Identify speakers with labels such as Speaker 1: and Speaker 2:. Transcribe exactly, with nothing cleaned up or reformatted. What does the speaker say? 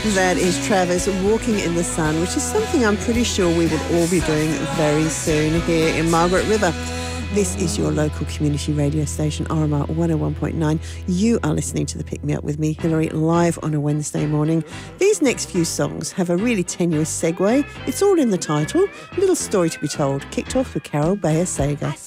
Speaker 1: That is Travis, Walking in the Sun, which is something I'm pretty sure we will all be doing very soon here in Margaret River. This is your local community radio station, R M R one oh one point nine. You are listening to the Pick Me Up with me, Hilary, live on a Wednesday morning. These next few songs have a really tenuous segue. It's all in the title. A little story to be told, kicked off with Carol Bayer Sager.